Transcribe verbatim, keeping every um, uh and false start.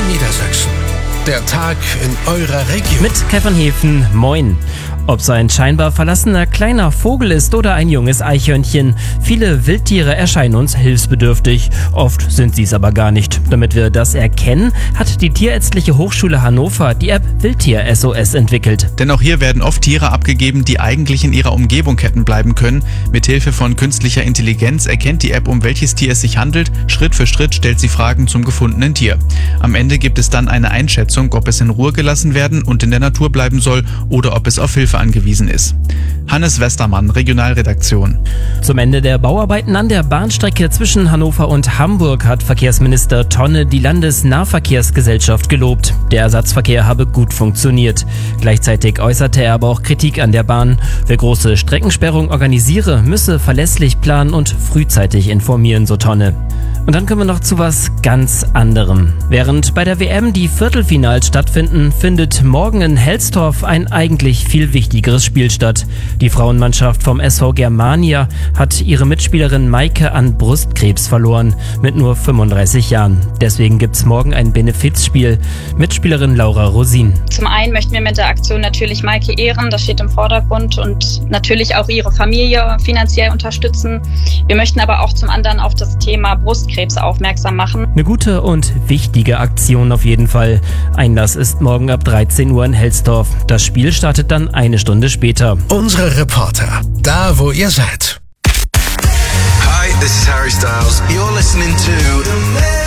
Niedersachsen. Der Tag in eurer Region. Mit Kevin Hefen, moin. Ob es ein scheinbar verlassener kleiner Vogel ist oder ein junges Eichhörnchen, viele Wildtiere erscheinen uns hilfsbedürftig. Oft sind sie es aber gar nicht. Damit wir das erkennen, hat die Tierärztliche Hochschule Hannover die App Wildtier S O S entwickelt. Denn auch hier werden oft Tiere abgegeben, die eigentlich in ihrer Umgebung hätten bleiben können. Mithilfe von künstlicher Intelligenz erkennt die App, um welches Tier es sich handelt. Schritt für Schritt stellt sie Fragen zum gefundenen Tier. Am Ende gibt es dann eine Einschätzung, ob es in Ruhe gelassen werden und in der Natur bleiben soll oder ob es auf Hilfe angewiesen ist. Hannes Westermann, Regionalredaktion. Zum Ende der Bauarbeiten an der Bahnstrecke zwischen Hannover und Hamburg hat Verkehrsminister Tonne die Landesnahverkehrsgesellschaft gelobt. Der Ersatzverkehr habe gut funktioniert. Gleichzeitig äußerte er aber auch Kritik an der Bahn. Wer große Streckensperrung organisiere, müsse verlässlich planen und frühzeitig informieren, so Tonne. Und dann kommen wir noch zu was ganz anderem. Während bei der W M die Viertelfinals stattfinden, findet morgen in Helstorf ein eigentlich viel wichtigeres Spiel statt. Die Frauenmannschaft vom S V Germania hat ihre Mitspielerin Maike an Brustkrebs verloren, mit nur fünfunddreißig Jahren. Deswegen gibt's morgen ein Benefizspiel. Mitspielerin Laura Rosin. Zum einen möchten wir mit der Aktion natürlich Maike ehren, das steht im Vordergrund, und natürlich auch ihre Familie finanziell unterstützen. Wir möchten aber auch zum anderen auf das Thema Brustkrebs aufmerksam machen. Eine gute und wichtige Aktion auf jeden Fall. Einlass ist morgen ab dreizehn Uhr in Helstorf. Das Spiel startet dann eine Stunde später. Unsere Reporter, da wo ihr seid. Hi, this is Harry Styles. You're listening to